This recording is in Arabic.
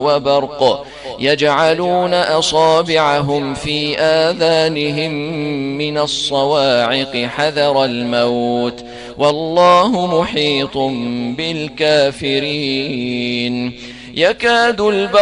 وبرق يجعلون أصابعهم في آذانهم من الصواعق حذر الموت والله محيط بالكافرين. يكاد البرق